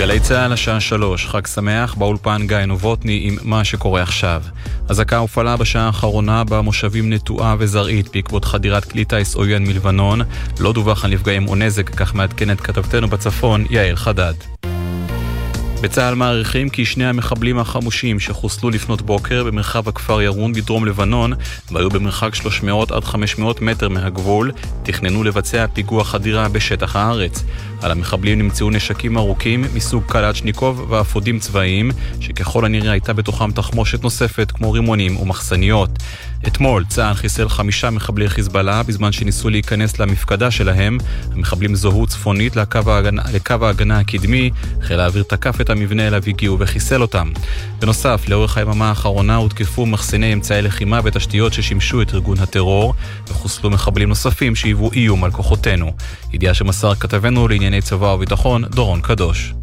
גלי צהל השעה 3, חג שמח, באולפן גיא נובוטני עם מה שקורה עכשיו. אזעקה הופעלה בשעה האחרונה במושבים נטועה וזרעית בעקבות חדירת כלי טיס עוין מלבנון. לא דווח על נפגעים או נזק, כך מעדכנת כתבתנו בצפון יעל חדד. בצהל מעריכים כי שני המחבלים החמושים שחוסלו לפנות בוקר במרחב הכפר ירון בדרום לבנון והיו במרחק 300 עד 500 מטר מהגבול, תכננו לבצע פיגוע חדירה בשטח הארץ. על המחבלים נמצאו נשקים ארוכים מסוג קלצ'ניקוב ואפודים צבאיים, שככל הנראה הייתה בתוכם תחמושת נוספת כמו רימונים ומחסניות. אתמול צה"ל חיסל 5 מחבלי חיזבאללה בזמן שניסו להיכנס למפקדה שלהם. המחבלים זוהו צפונית לקו ההגנה הקדמי, חיל האוויר תקף את המבנה אליו הגיעו וחיסל אותם. בנוסף, לאורך היממה האחרונה הותקפו מחסני אמצעי לחימה ותשתיות ששימשו את ארגון הטרור, וחוסלו מחבלים נוספים שהיוו איום על כוחותינו. ידיעה שמסר כתבנו לענייני צבא וביטחון דורון קדוש.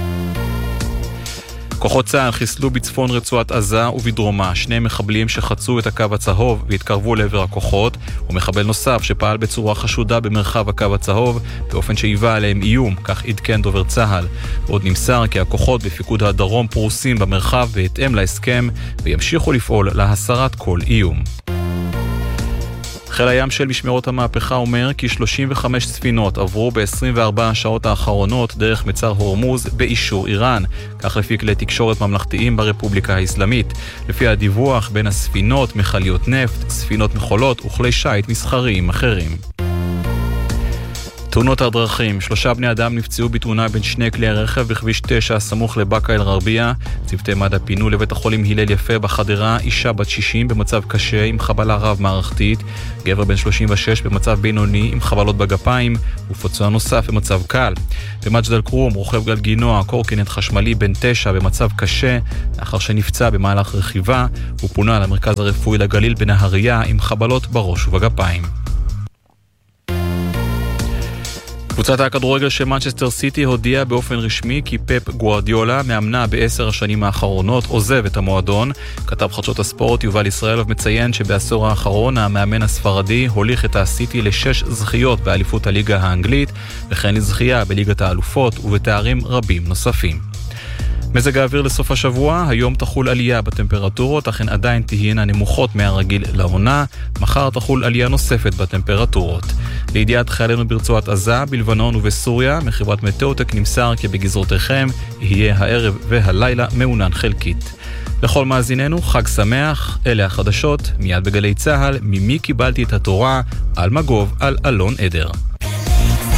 כוחות צה"ל חיסלו בצפון רצועת עזה ובדרומה 2 מחבלים שחצו את הקו הצהוב והתקרבו לעבר הכוחות, ומחבל נוסף שפעל בצורה חשודה במרחב הקו הצהוב באופן שהיווה עליהם איום, כך עדכן דובר צה"ל. עוד נמסר כי הכוחות בפיקוד הדרום פרוסים במרחב בהתאם להסכם וימשיכו לפעול להסרת כל איום. חיל הים של משמרות המהפכה אומר כי 35 ספינות עברו ב-24 השעות האחרונות דרך מצר הורמוז באישור איראן, כך לפי כלי תקשורת ממלכתיים ברפובליקה האסלאמית. לפי הדיווח, בין הספינות מכליות נפט, ספינות מכולות וכלי שיט מסחריים אחרים. תאונות הדרכים, 3 בני אדם נפצעו בתאונה בין 2 כלי הרכב בכביש 9 סמוך לבאקה אל גרבייה. צוותי מד"א פינו לבית החולים הלל יפה בחדרה אישה בת 60 במצב קשה עם חבלה רב מערכתית, גבר בן 36 במצב בינוני עם חבלות בגפיים ופצוע נוסף במצב קל. במג'דל כרום רוכב גלגינוע קורקינט חשמלי בן 9 במצב קשה לאחר שנפצע במהלך רכיבה, הוא פונה למרכז הרפואי לגליל בנהריה עם חבלות בראש ובגפיים. קבוצת הכדורגל של מנצ'סטר סיטי הודיעה באופן רשמי כי פפ גוארדיולה, מאמנה ב10 השנים האחרונות, עוזב את המועדון. כתב חדשות הספורט יובל ישראלוב מציין שבעשור האחרון המאמן הספרדי הוליך את הסיטי ל6 זכיות באליפות הליגה האנגלית, וכן לזכייה בליגת האלופות ובתארים רבים נוספים. מזג האוויר לסוף השבוע, היום תחול עלייה בטמפרטורות, אכן עדיין תהיינה נמוכות מהרגיל לעונה. מחר תחול עלייה נוספת בטמפרטורות. לידיעת חיילינו ברצועת עזה, בלבנון ובסוריה, מחברת מטאוטק נמסר כי בגזרותיכם יהיה הערב והלילה מעונן חלקית. לכל מאזיננו, חג שמח, אלה החדשות, מיד בגלי צהל, ממי קיבלתי את התורה, על מגוב, על אלון עדר.